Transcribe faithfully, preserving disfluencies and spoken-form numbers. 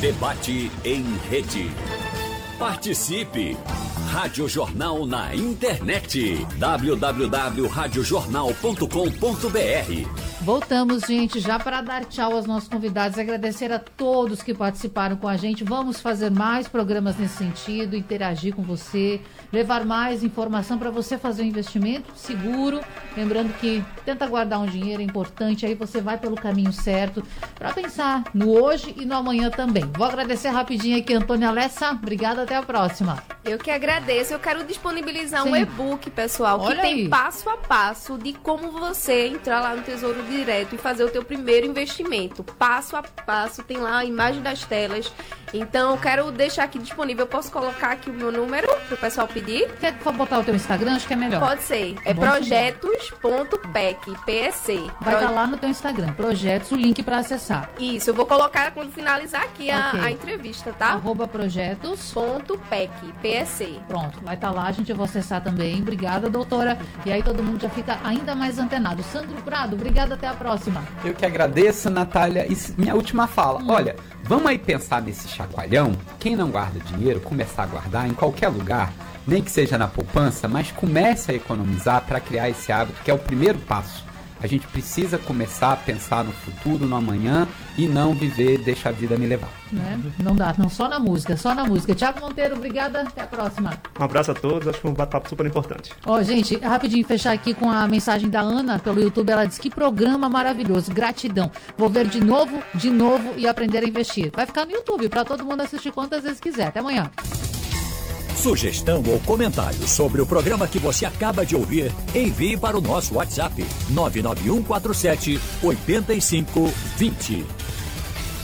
Debate em rede. Participe! Rádio Jornal na internet. w w w ponto rádio jornal ponto com ponto b r. Voltamos, gente, já para dar tchau aos nossos convidados, agradecer a todos que participaram com a gente. Vamos fazer mais programas nesse sentido, interagir com você, levar mais informação para você fazer um investimento seguro. Lembrando que tenta guardar um dinheiro, é importante, aí você vai pelo caminho certo para pensar no hoje e no amanhã também. Vou agradecer rapidinho aqui, Antônia Alessa. Obrigada, até a próxima. Eu que agradeço. Eu quero disponibilizar Sim. um e-book, pessoal, Olha que tem aí. passo a passo de como você entrar lá no Tesouro Direto e fazer o teu primeiro investimento. Passo a passo, tem lá a imagem das telas. Então, eu quero deixar aqui disponível. Eu posso colocar aqui o meu número para o pessoal pedir? Quer que for botar o teu Instagram? Acho que é melhor. Pode ser. É Vamos projetos ponto p e c, P E C. Vai estar lá no teu Instagram, projetos, o link para acessar. Isso, eu vou colocar quando finalizar aqui a, Ok. a entrevista, tá? Arroba projetos. Ponto P E C, P E C. Pronto, vai estar lá, a gente eu vou acessar também. Obrigada, doutora. E aí todo mundo já fica ainda mais antenado. Sandro Prado, obrigada, até a próxima. Eu que agradeço, Natália. E minha última fala. Hum. Olha, vamos aí pensar nesse chacoalhão. Quem não guarda dinheiro, começar a guardar em qualquer lugar, nem que seja na poupança, mas comece a economizar para criar esse hábito, que é o primeiro passo. A gente precisa começar a pensar no futuro, no amanhã, e não viver, deixa a vida me levar. Né? Não dá, não só na música, só na música. Tiago Monteiro, obrigada, até a próxima. Um abraço a todos, acho que foi um bate-papo super importante. Ó, gente, rapidinho fechar aqui com a mensagem da Ana pelo YouTube. Ela diz: que programa maravilhoso, gratidão. Vou ver de novo, de novo e aprender a investir. Vai ficar no YouTube para todo mundo assistir quantas vezes quiser. Até amanhã. Sugestão ou comentário sobre o programa que você acaba de ouvir, envie para o nosso WhatsApp nove nove um quatro sete oito cinco dois zero.